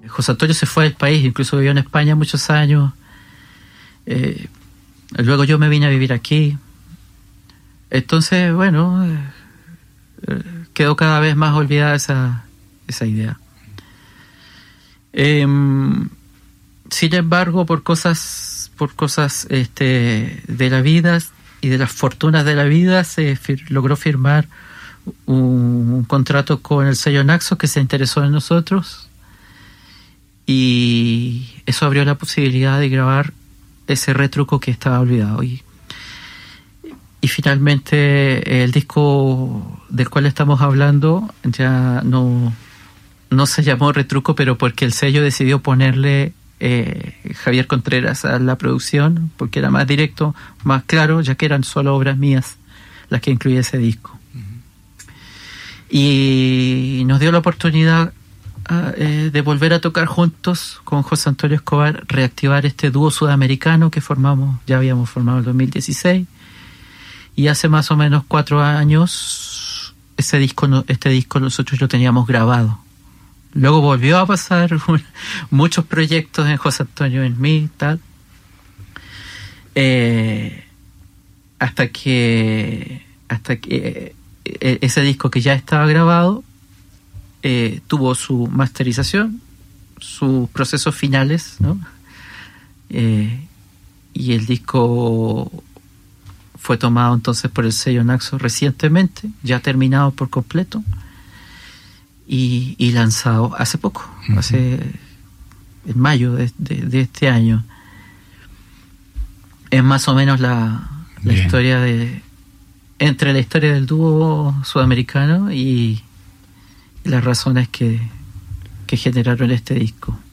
José Antonio se fue del país, incluso vivió en España muchos años. Luego yo me vine a vivir aquí. Entonces, bueno, quedó cada vez más olvidada esa idea. Sin embargo, por cosas de la vida y de las fortunas de la vida, se logró firmar un contrato con el sello Naxos, que se interesó en nosotros, y eso abrió la posibilidad de grabar ese retruco que estaba olvidado. Y finalmente el disco del cual estamos hablando ya no se llamó Retruco, pero porque el sello decidió ponerle Javier Contreras a la producción, porque era más directo, más claro, ya que eran solo obras mías las que incluía ese disco. Y nos dio la oportunidad de volver a tocar juntos con José Antonio Escobar, reactivar este dúo sudamericano que ya habíamos formado en 2016, y hace más o menos 4 años este disco nosotros lo teníamos grabado. Luego volvió a pasar muchos proyectos en José Antonio, en mí, tal, hasta que ese disco que ya estaba grabado tuvo su masterización, sus procesos finales, ¿no? Y el disco fue tomado entonces por el sello Naxos recientemente, ya terminado por completo, y lanzado hace poco, en mayo de este año. Es más o menos la historia entre la historia del dúo sudamericano y las razones que generaron este disco.